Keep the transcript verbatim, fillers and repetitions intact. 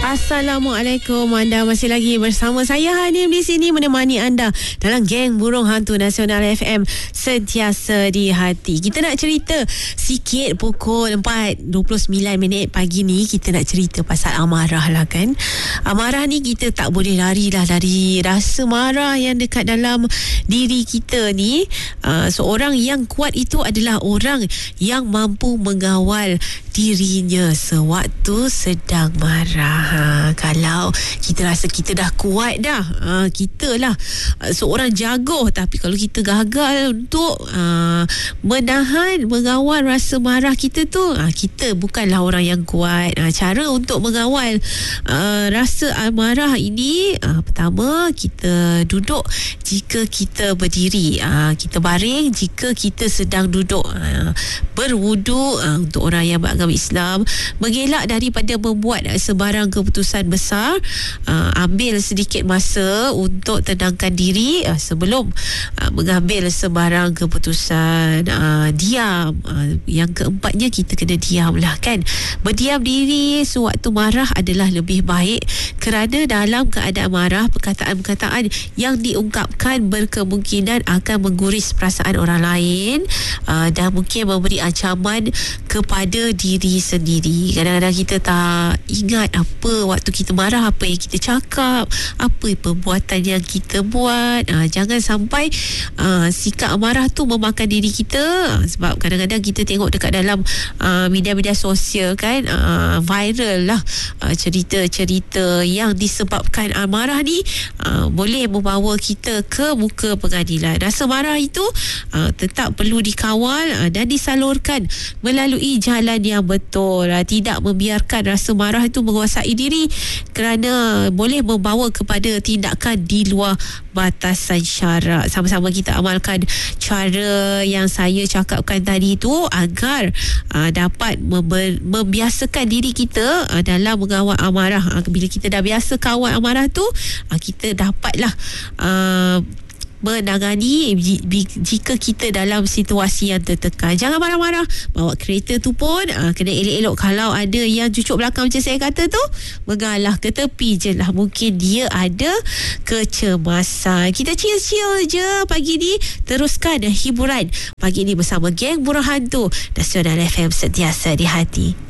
Assalamualaikum. Anda masih lagi bersama saya Hanim di sini menemani anda dalam Geng Burung Hantu Nasional F M, sentiasa di hati. Kita nak cerita sikit pukul empat dua puluh sembilan minit pagi ni. Kita nak cerita pasal amarah lah kan. Amarah ni kita tak boleh lari lah dari rasa marah yang dekat dalam diri kita ni. Uh, seorang yang kuat itu adalah orang yang mampu mengawal dirinya sewaktu sedang marah. Ha, kalau kita rasa kita dah kuat dah, ha, kita lah seorang jago, tapi kalau kita gagal untuk uh, menahan, mengawal rasa marah kita tu, ha, kita bukanlah orang yang kuat. Ha, cara untuk mengawal uh, rasa marah ini, uh, pertama kita duduk jika kita berdiri, uh, kita baring jika kita sedang duduk, uh, berwuduk uh, untuk orang yang beragama Islam, mengelak daripada membuat sebarang keputusan besar, uh, ambil sedikit masa untuk tenangkan diri uh, sebelum uh, mengambil sebarang keputusan, uh, diam. Uh, yang keempatnya kita kena diam lah kan. Berdiam diri sewaktu marah adalah lebih baik, kerana dalam keadaan marah, perkataan-perkataan yang diungkapkan berkemungkinan akan mengguris perasaan orang lain, uh, dan mungkin memberi ancaman kepada diri sendiri. Kadang-kadang kita tak ingat apa waktu kita marah, apa yang kita cakap, apa perbuatan yang kita buat. Ha, jangan sampai uh, sikap amarah tu memakan diri kita. Ha, sebab kadang-kadang kita tengok dekat dalam uh, media-media sosial kan, uh, viral lah uh, cerita-cerita yang disebabkan amarah ni uh, boleh membawa kita ke muka pengadilan. Rasa marah itu uh, tetap perlu dikawal uh, dan disalurkan melalui jalan yang betul. Uh, tidak membiarkan rasa marah itu menguasai diri, kerana boleh membawa kepada tindakan di luar batasan syarak. Sama-sama kita amalkan cara yang saya cakapkan tadi tu agar uh, dapat member, membiasakan diri kita uh, dalam mengawal amarah. Uh, bila kita dah biasa kawal amarah tu, uh, kita dapatlah uh, menangani jika kita dalam situasi yang tertekan. Jangan marah-marah. Bawa kereta tu pun uh, kena elok-elok. Kalau ada yang cucuk belakang macam saya kata tu, mengalah ke tepi je lah. Mungkin dia ada kecemasan. Kita chill-chill je pagi ni. Teruskan hiburan pagi ni bersama Geng Burung Hantu Nasional F M, sentiasa di hati.